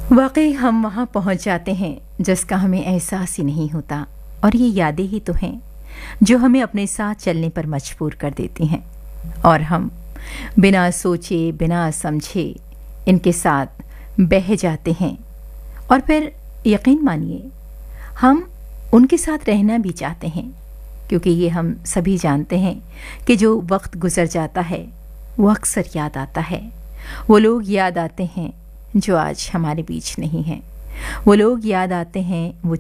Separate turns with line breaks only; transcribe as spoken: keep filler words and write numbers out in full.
वाकई हम वहाँ पहुँच जाते हैं जिसका हमें एहसास ही नहीं होता, और ये यादें ही तो हैं जो हमें अपने साथ चलने पर मजबूर कर देती हैं, और हम बिना सोचे बिना समझे इनके साथ बह जाते हैं। और फिर यकीन मानिए हम उनके साथ रहना भी चाहते हैं, क्योंकि ये हम सभी जानते हैं कि जो वक्त गुजर जाता है वो अक्सर याद आता है। वो लोग याद आते हैं जो आज हमारे बीच नहीं हैं। वो लोग याद आते हैं, वो